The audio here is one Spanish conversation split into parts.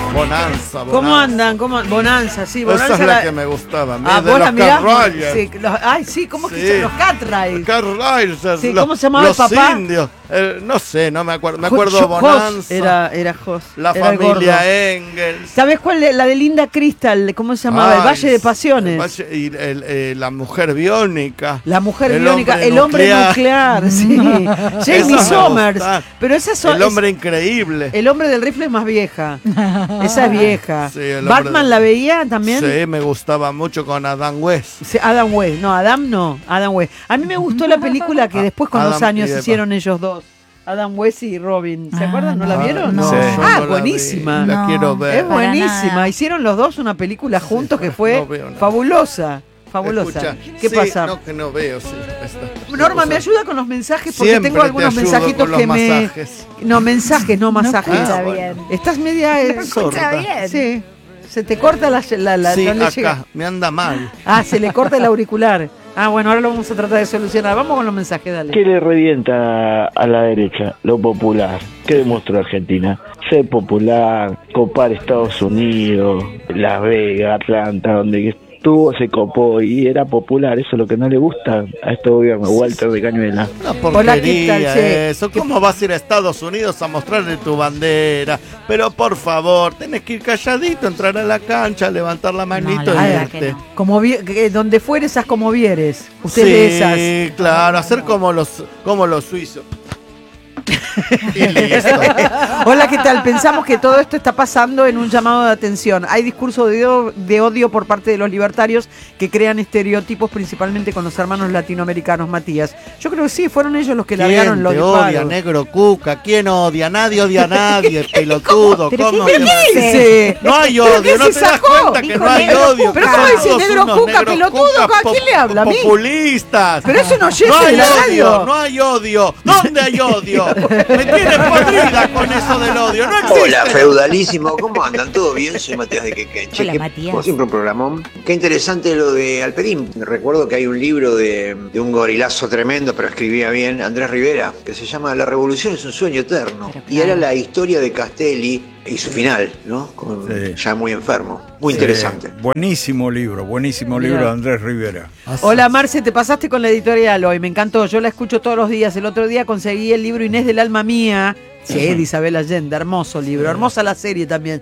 Bonanza. ¿Cómo andan? Bonanza, sí, Bonanza. Esa es la que me gustaba. Vos la mirás. Sí, ay, sí, ¿cómo que son los Cartwright? Cartwright. Sí, ¿cómo se llamaba el papá? Los indios. No sé, no me acuerdo. Me acuerdo Bonanza. Era Jos. La familia Engels. ¿Sabés cuál? La de Linda Crystal. ¿Cómo se llamaba? El Valle de Pasiones. La mujer biónica. La mujer biónica. El hombre nuclear. Sí. Jamie Sommers. Pero esas son. El hombre increíble. El hombre del rifle es más vieja. Esa es vieja. Sí, ¿Batman la veía también? Sí, me gustaba mucho con Adam West. Sí, Adam West. No, Adam West. A mí me gustó la película que después con los años hicieron ellos dos. Adam West y Robin. ¿Se acuerdan? ¿No la vieron? No. Sí. No buenísima. La quiero ver. Es buenísima. Hicieron los dos una película juntos que fue fabulosa. Fabulosa. ¿Qué pasa? No, que no veo. Sí, Norma, ¿me ayuda con los mensajes? Porque siempre tengo algunos mensajitos que me... masajes. No, mensajes, no masajes. No bien. Estás media... Escucha bien. Sí. Se te corta la sí, no acá. llega. Me anda mal. Se le corta el auricular. Bueno, ahora lo vamos a tratar de solucionar. Vamos con los mensajes, dale. ¿Qué le revienta a la derecha? Lo popular. ¿Qué demostró Argentina? Ser popular, copar Estados Unidos, Las Vegas, Atlanta, donde estuvo, se copó y era popular. Eso es lo que no le gusta a este gobierno. Walter de Cañuela. Una porquería eso. ¿Cómo vas a ir a Estados Unidos a mostrarle tu bandera? Pero por favor, tenés que ir calladito, entrar a la cancha, levantar la manito y irte. No. Como donde fueres, haz como vieres. Usted de esas. Sí, claro, hacer como los suizos. Y listo. Hola, ¿qué tal? Pensamos que todo esto está pasando en un llamado de atención. Hay discurso de odio por parte de los libertarios que crean estereotipos principalmente con los hermanos latinoamericanos. Matías, yo creo que sí, fueron ellos los que largaron los disparos. ¿Quién te odia, negro cuca? ¿Quién odia? Nadie odia a nadie, pelotudo. ¿Cómo ¿Qué dice? No hay odio, no te das cuenta que no hay odio. Pero ¿cómo dice negro cuca, pelotudo? ¿A quién le habla? ¿A mí? Populistas. Pero eso no llega de la radio. No hay odio. ¿Dónde hay odio? Me tienes podrida con eso del odio. No existe. Hola, feudalísimo. ¿Cómo andan? ¿Todo bien? Soy Matías de Quequenche. Hola, Matías. Como siempre un programón. Qué interesante lo de Alperín. Recuerdo que hay un libro de un gorilazo tremendo, pero escribía bien, Andrés Rivera, que se llama La revolución es un sueño eterno. Y era la historia de Castelli y su final, ¿no? Ya muy enfermo. Muy interesante. Buenísimo libro de Andrés Rivera. Hola Marce, te pasaste con la editorial hoy, me encantó, yo la escucho todos los días. El otro día conseguí el libro Inés del alma mía, de Isabel Allende, hermoso libro, hermosa la serie también.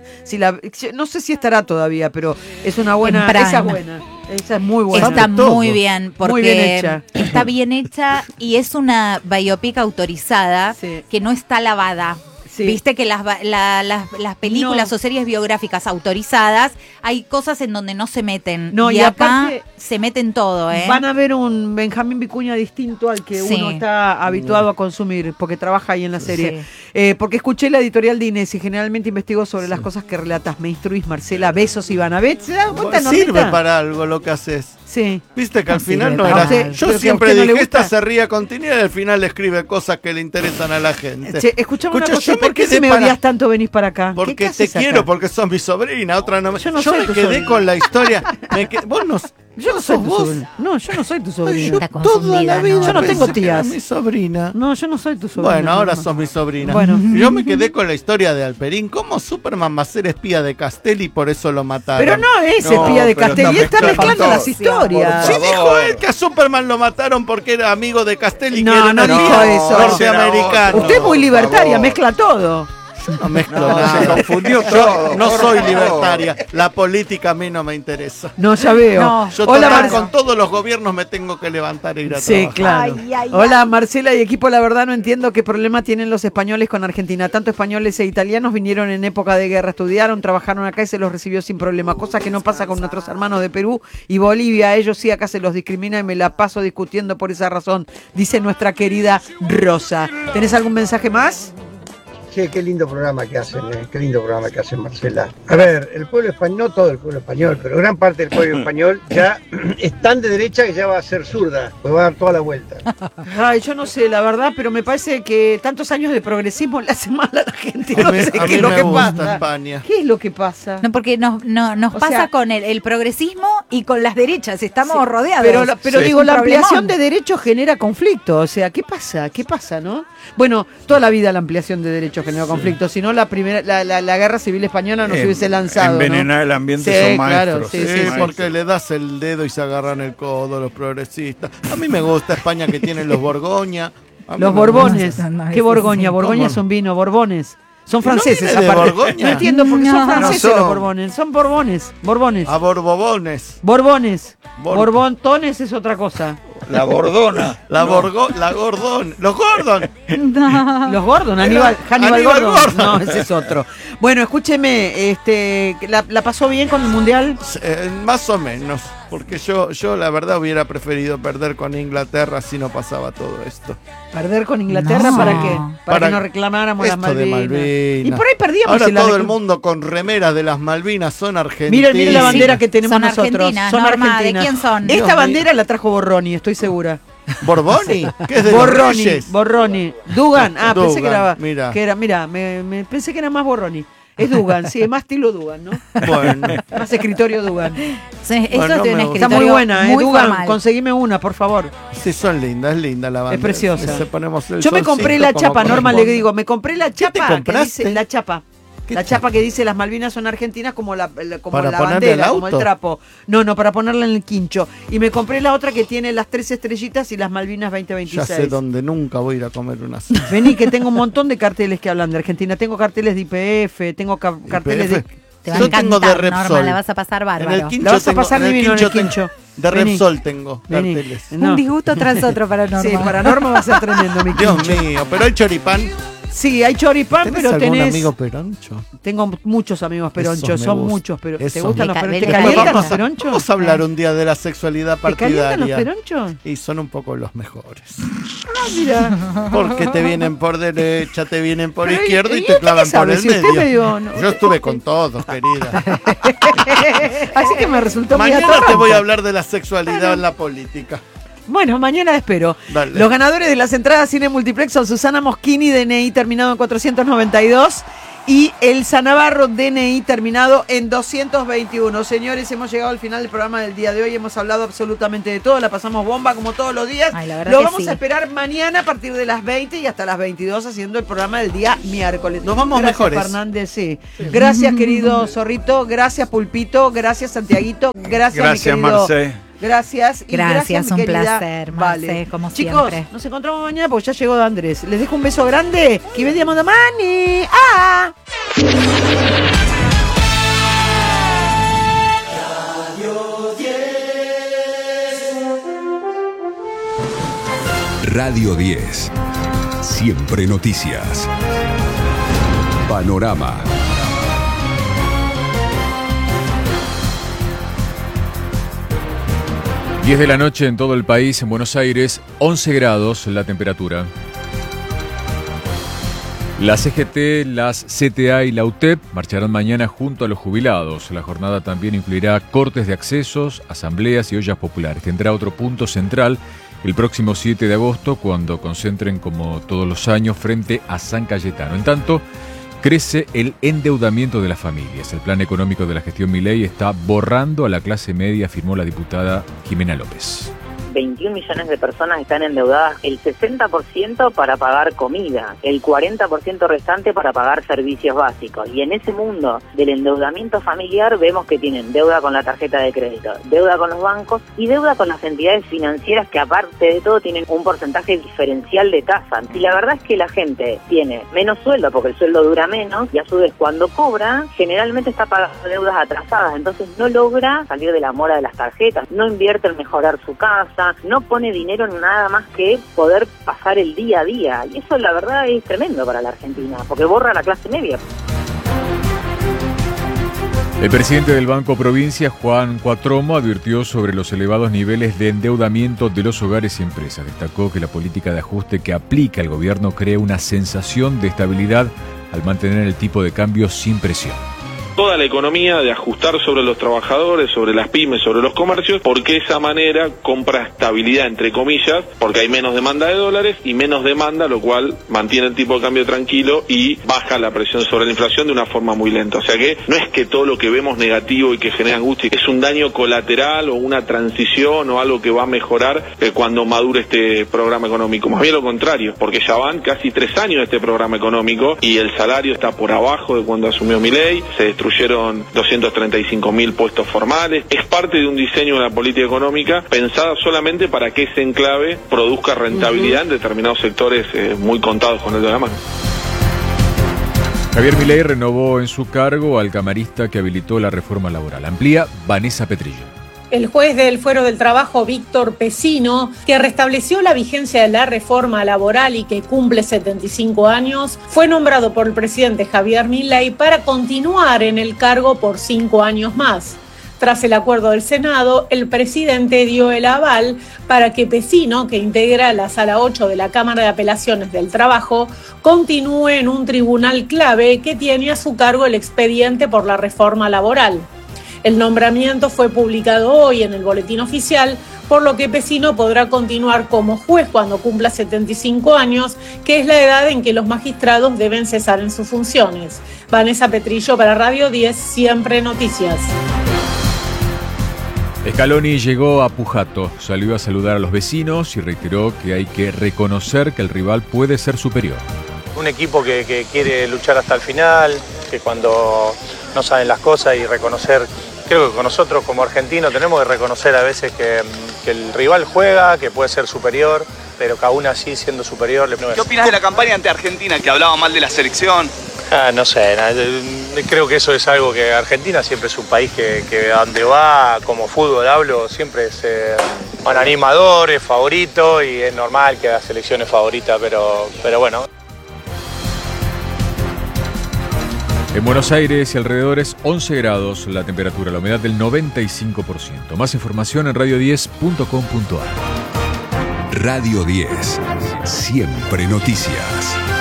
No sé si estará todavía, pero es una buena, esa es buena. Esa es muy buena. Está muy bien, porque muy bien hecha. Está bien hecha y es una biopic autorizada que no está lavada. Sí. Viste que las películas o series biográficas autorizadas hay cosas en donde no se meten. Y acá aparte, se meten todo, ¿eh? Van a ver un Benjamín Vicuña distinto al que uno está habituado a consumir, porque trabaja ahí en la serie. Porque escuché la editorial de Inés y generalmente investigo sobre las cosas que relatas. Me instruís, Marcela. Besos, Ivana. ¿Se dan cuenta, Normita? Sirve para algo lo que haces. Sí. Viste que al final no era. Yo siempre dije, esta se ría con Tini y al final le escribe cosas que le interesan a la gente. Escuchame una cosa, ¿por qué si me odias tanto venís para acá? Porque te quiero, porque sos mi sobrina. Otra no. Yo me quedé con la historia. Vos no. Yo no soy tu sobrina. No, yo no soy tu sobrina. Yo toda la vida yo no tengo tías. Mi sobrina. No, yo no soy tu sobrina. Bueno, ahora sos mi sobrina. Bueno. Yo me quedé con la historia de Alperín. ¿Cómo Superman va a ser espía de Castelli y por eso lo mataron? Pero no es espía de Castelli, está mezclando las historias. Sí dijo él que a Superman lo mataron porque era amigo de Castelli. No, no dijo eso. Norteamericano. Usted es muy libertaria, mezcla todo. No mezclo nada. Se confundió todo. No soy libertaria. La política a mí no me interesa. No, ya veo. Yo con todos los gobiernos me tengo que levantar e ir a trabajar. Sí, claro. Hola, Marcela y equipo. La verdad no entiendo qué problema tienen los españoles con Argentina. Tanto españoles e italianos vinieron en época de guerra, estudiaron, trabajaron acá y se los recibió sin problema. Cosa que no pasa con nuestros hermanos de Perú y Bolivia. Ellos sí acá se los discrimina y me la paso discutiendo por esa razón. Dice nuestra querida Rosa. ¿Tenés algún mensaje más? Qué lindo programa que hacen, qué lindo programa que hacen, Marcela. A ver, el pueblo español, no todo el pueblo español, pero gran parte del pueblo español ya es tan de derecha que ya va a ser zurda, pues va a dar toda la vuelta. Ay, yo no sé, la verdad, pero me parece que tantos años de progresismo le hacen mal a la gente. No sé qué es lo que pasa. España. ¿Qué es lo que pasa? No, porque nos pasa con el progresismo y con las derechas, estamos rodeados. Pero digo, la ampliación de derechos genera conflicto, o sea, ¿qué pasa? ¿Qué pasa, no? Bueno, toda la vida la ampliación de derechos generó conflicto. Si no, la guerra civil española no se hubiese lanzado. Envenenar el ambiente son maestros. Claro, porque le das el dedo y se agarran el codo los progresistas. A mí me gusta España que tiene los Borgoña. Los Borbones. ¿Qué Borgoña? Borgoña es un vino, Borbones. Son franceses, aparte. No entiendo por qué son franceses los Borbones. Son Borbones. A Borbobones. Borbontones es otra cosa. La Bordona. Los Gordon. Los Gordon, Hannibal Gordon. No, ese es otro. Bueno, escúcheme, ¿la pasó bien con el Mundial? Más o menos. Porque yo la verdad hubiera preferido perder con Inglaterra si no pasaba todo esto. ¿Perder con Inglaterra para qué? Para que no reclamáramos las Malvinas. Y por ahí perdíamos. Ahora todo el mundo con remeras de las Malvinas son argentinas. Miren la bandera que tenemos nosotros. Son argentinas. ¿De quién son? Esta bandera la trajo Borroni, estoy segura. ¿Borboni? ¿Qué es de Borroni. Dugan. Pensé que era. Mira. Me pensé que era más Borroni. Es Dugan, sí, es más estilo Dugan, ¿no? Bueno. Más escritorio Dugan. Sí, está muy buena, Dugan, formal. Conseguime una, por favor. Sí, son lindas, es linda la bandera. Es preciosa. Yo me compré la chapa, Norma, le digo, me compré la chapa que dice la chapa. La chapa que dice las Malvinas son argentinas como la bandera, como el trapo. No, para ponerla en el quincho. Y me compré la otra que tiene las 3 estrellitas y las Malvinas 2026. Ya sé dónde nunca voy a ir a comer una. Vení, que tengo un montón de carteles que hablan de Argentina. Tengo carteles de YPF, tengo carteles de... Te va a encantar, Norma, la vas a pasar bárbaro. En el quincho la vas a pasar divino en el quincho. De Repsol tengo carteles. Un disgusto tras otro para Norma. Sí, para Norma va a ser tremendo mi quincho. Dios mío, pero el choripán... Sí, hay choripán, pero algún amigo peroncho? Tengo muchos amigos peronchos, son muchos, pero ¿te gustan los peronchos? ¿Te calientan los peronchos? Vamos a hablar un día de la sexualidad partidaria. ¿Te calientan los peronchos? Y son un poco los mejores. Mira. Porque te vienen por derecha, te vienen por izquierda y te clavan por el medio. Yo estuve con todos, querida. Así que me resultó Mañana te voy a hablar de la sexualidad en la política. Bueno, mañana espero. Dale. Los ganadores de las entradas Cine Multiplex son Susana Moschini, DNI terminado en 492, y Elsa Navarro, DNI terminado en 221. Señores, hemos llegado al final del programa del día de hoy. Hemos hablado absolutamente de todo. La pasamos bomba como todos los días. Lo vamos a esperar mañana a partir de las 20 y hasta las 22 haciendo el programa del día miércoles. Nos vamos mejores. Fernández, sí. Gracias, querido Zorrito. Gracias, Pulpito. Gracias, Santiaguito. Gracias, mi querido Marcé. Gracias, un placer, Marce, como chicos, siempre. Nos encontramos mañana porque ya llegó Andrés. Les dejo un beso grande. Que vediamo domani. Radio 10. Siempre noticias. Panorama. Diez de la noche en todo el país, en Buenos Aires, 11 grados la temperatura. La CGT, las CTA y la UTEP marcharán mañana junto a los jubilados. La jornada también incluirá cortes de accesos, asambleas y ollas populares. Tendrá otro punto central el próximo 7 de agosto, cuando concentren como todos los años frente a San Cayetano. En tanto, crece el endeudamiento de las familias. El plan económico de la gestión Milei está borrando a la clase media, afirmó la diputada Jimena López. 21 millones de personas están endeudadas, el 60% para pagar comida, el 40% restante para pagar servicios básicos. Y en ese mundo del endeudamiento familiar vemos que tienen deuda con la tarjeta de crédito, deuda con los bancos y deuda con las entidades financieras que aparte de todo tienen un porcentaje diferencial de tasa. Y la verdad es que la gente tiene menos sueldo porque el sueldo dura menos y a su vez cuando cobra generalmente está pagando deudas atrasadas, entonces no logra salir de la mora de las tarjetas, no invierte en mejorar su casa, no pone dinero en nada más que poder pasar el día a día. Y eso la verdad es tremendo para la Argentina, porque borra a la clase media. El presidente del Banco Provincia, Juan Cuatromo, advirtió sobre los elevados niveles de endeudamiento de los hogares y empresas. Destacó que la política de ajuste que aplica el gobierno crea una sensación de estabilidad al mantener el tipo de cambio sin presión. toda la economía, de ajustar sobre los trabajadores, sobre las pymes, sobre los comercios, porque de esa manera compra estabilidad, entre comillas, porque hay menos demanda de dólares y menos demanda, lo cual mantiene el tipo de cambio tranquilo y baja la presión sobre la inflación de una forma muy lenta. O sea que no es que todo lo que vemos negativo y que genera angustia es un daño colateral o una transición o algo que va a mejorar cuando madure este programa económico. Más bien lo contrario, porque ya van casi 3 años de este programa económico y el salario está por abajo de cuando asumió Milei, se destruyeron 235.000 puestos formales. Es parte de un diseño de la política económica pensada solamente para que ese enclave produzca rentabilidad en determinados sectores muy contados con el de la mano. Javier Milei renovó en su cargo al camarista que habilitó la reforma laboral. Amplía Vanessa Petrillo. El juez del Fuero del Trabajo, Víctor Pesino, que restableció la vigencia de la reforma laboral y que cumple 75 años, fue nombrado por el presidente Javier Milei para continuar en el cargo por 5 años más. Tras el acuerdo del Senado, el presidente dio el aval para que Pesino, que integra la Sala 8 de la Cámara de Apelaciones del Trabajo, continúe en un tribunal clave que tiene a su cargo el expediente por la reforma laboral. El nombramiento fue publicado hoy en el Boletín Oficial, por lo que Pesino podrá continuar como juez cuando cumpla 75 años, que es la edad en que los magistrados deben cesar en sus funciones. Vanessa Petrillo para Radio 10, Siempre Noticias. Scaloni llegó a Pujato, salió a saludar a los vecinos y reiteró que hay que reconocer que el rival puede ser superior. Un equipo que quiere luchar hasta el final, que cuando no saben las cosas y reconocer, creo que con nosotros como argentinos tenemos que reconocer a veces que el rival juega, que puede ser superior, pero que aún así siendo superior... ¿Qué opinas de la campaña ante Argentina que hablaba mal de la selección? No sé, creo que eso es algo que Argentina siempre es un país que donde va, como fútbol hablo, siempre es un animador, es favorito y es normal que la selección es favorita, pero bueno. En Buenos Aires y alrededores 11 grados la temperatura, la humedad del 95%. Más información en radio10.com.ar. Radio 10, siempre noticias.